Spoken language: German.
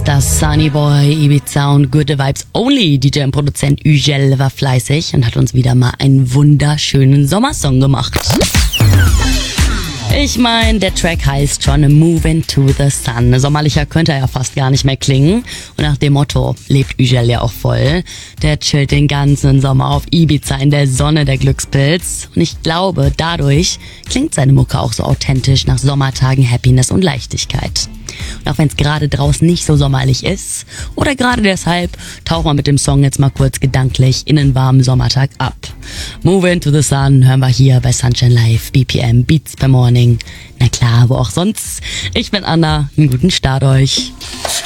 ist das Sunny Boy, Ibiza und Good Vibes Only. DJ und Produzent Ügel war fleißig und hat uns wieder mal einen wunderschönen Sommersong gemacht. Ich meine, der Track heißt schon Move into the Sun. Sommerlicher könnte er ja fast gar nicht mehr klingen. Und nach dem Motto lebt Ügel ja auch voll. Der chillt den ganzen Sommer auf Ibiza in der Sonne der Glückspilz. Und ich glaube, dadurch klingt seine Mucke auch so authentisch nach Sommertagen Happiness und Leichtigkeit. Und auch wenn es gerade draußen nicht so sommerlich ist, oder gerade deshalb, tauchen wir mit dem Song jetzt mal kurz gedanklich in einen warmen Sommertag ab. Move into the Sun hören wir hier bei Sunshine Live, BPM, Beats per Morning. Na klar, wo auch sonst. Ich bin Anna, einen guten Start euch.